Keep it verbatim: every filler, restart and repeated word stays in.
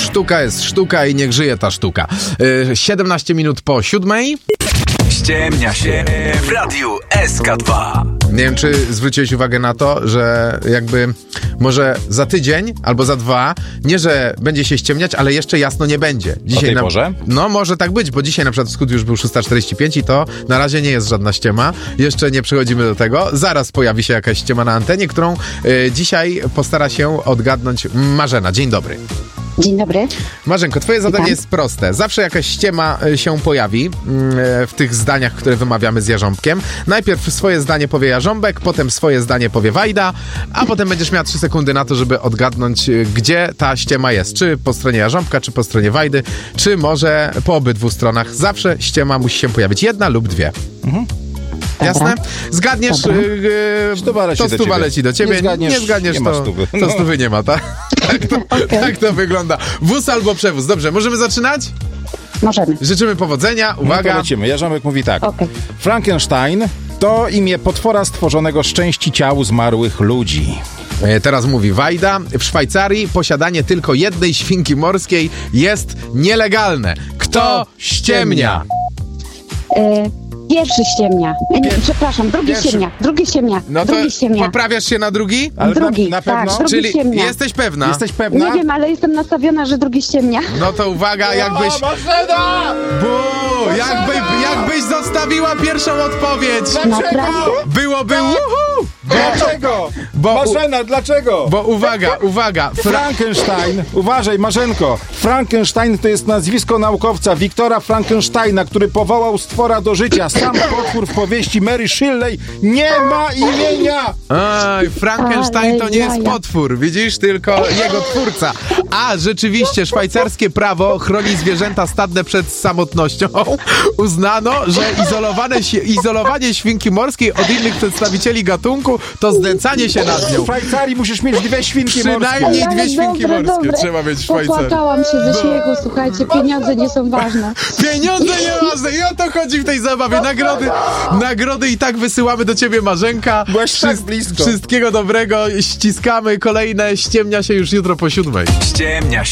Sztuka jest sztuka i niech żyje ta sztuka. Yy, siedemnaście minut po siódmej. Ściemnia się w Radiu S K dwa. Nie wiem, czy zwróciłeś uwagę na to, że jakby może za tydzień albo za dwa, nie że będzie się ściemniać, ale jeszcze jasno nie będzie. Dzisiaj o tej na... porze? No może tak być, bo dzisiaj na przykład w studiu już był szósta czterdzieści pięć i to na razie nie jest żadna ściema. Jeszcze nie przechodzimy do tego. Zaraz pojawi się jakaś ściema na antenie, którą y, dzisiaj postara się odgadnąć Marzena. Dzień dobry. Dzień dobry. Marzenko, twoje zadanie Witam. jest proste. Zawsze jakaś ściema y, się pojawi y, w tych zdaniach, które wymawiamy z Jarząbkiem. Najpierw swoje zdanie powie Jarząbek, potem swoje zdanie powie Wajda, a potem będziesz miała trzy sekundy na to, żeby odgadnąć, y, gdzie ta ściema jest. Czy po stronie Jarząbka, czy po stronie Wajdy, czy może po obydwu stronach. Zawsze ściema musi się pojawić. Jedna lub dwie. Mhm. Jasne? Zgadniesz, Dobra. yy, Stuwa leci to do stuwa ciebie. leci do ciebie. Nie zgadniesz, nie zgadniesz nie ma to, stówy. to No. stówy nie ma, tak? Tak to, Okay. tak to wygląda. Wóz albo przewóz. Dobrze, możemy zaczynać? Możemy. Życzymy powodzenia. No to Uwaga. lecimy. Jarząbek mówi tak. Okej. Frankenstein to imię potwora stworzonego z części ciał zmarłych ludzi. E, Teraz mówi Wajda. W Szwajcarii posiadanie tylko jednej świnki morskiej jest nielegalne. Kto ściemnia? E, pierwszy ściemnia. E, nie, przepraszam, drugi Pierwszy. ściemnia. Drugi ściemnia. No to drugi ściemnia. poprawiasz się na drugi? Ale Drugi, na, na tak, pewno? drugi Czyli ściemnia. jesteś pewna? Jesteś pewna? Nie wiem, ale jestem nastawiona, że drugi ściemnia. No to uwaga, jakbyś... O, Marzena! Bu, jakby, jakbyś zostawiła pierwszą odpowiedź. Naprawdę? Byłoby uhu, Dlaczego? Bo- Marzena, dlaczego? bo uwaga, uwaga. Fra- Frankenstein, uważaj Marzenko, Frankenstein to jest nazwisko naukowca Wiktora Frankensteina, który powołał stwora do życia. Sam potwór w powieści Mary Shelley nie ma imienia. Aj, Frankenstein to nie jest Ale jaja. potwór, widzisz, tylko jego twórca. A rzeczywiście szwajcarskie prawo chroni zwierzęta stadne przed samotnością. Uznano, że izolowane, si- izolowanie świnki morskiej od innych przedstawicieli gatunku to znęcanie się nad W nią. Szwajcarii musisz mieć dwie świnki Przynajmniej morskie. dwie Ale świnki dobre, morskie dobre. trzeba mieć w Szwajcarii. Popłakałam się ze śmiechu, słuchajcie, pieniądze nie są ważne. Pieniądze nieważne i o to chodzi w tej zabawie. Nagrody, nagrody i tak wysyłamy do ciebie, Marzenka. Byłaś tak blisko. Wszystkiego dobrego, ściskamy. Kolejne ściemnia się już jutro po siódmej. Ściemnia się.